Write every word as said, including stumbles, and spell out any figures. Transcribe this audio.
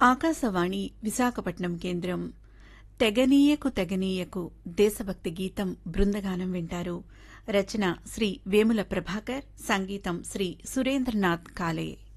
ఆకాశవాణి విశాఖపట్నం కేంద్రం తెగనీయకు తెగనీయకు దేశభక్తి గీతం బృందగానం వింటారు. రచన శ్రీ వేముల ప్రభాకర్, సంగీతం శ్రీ సురేంద్రనాథ్ కాలే.